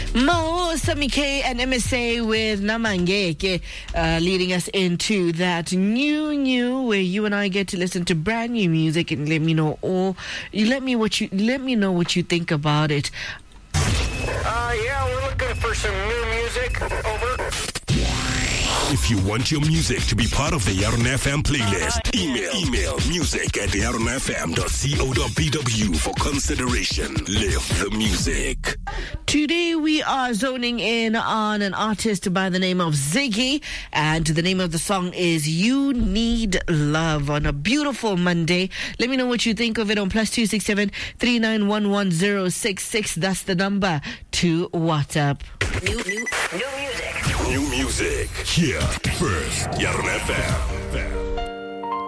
Mo, Sami K, and MSA with Namangeke leading us into that new where you and I get to listen to brand new music and let me know, or you let me know what you think about it. Yeah, we're looking for some new music. Over. If you want your music to be part of the Yaron FM playlist, email music@yaronfm.co.bw for consideration. Live the music. Today we are zoning in on an artist by the name of Ziggy, and the name of the song is You Need Love on a beautiful Monday. Let me know what you think of it on +267 3911 That's the number to WhatsApp. New music. New music. Here first, Yaron FM.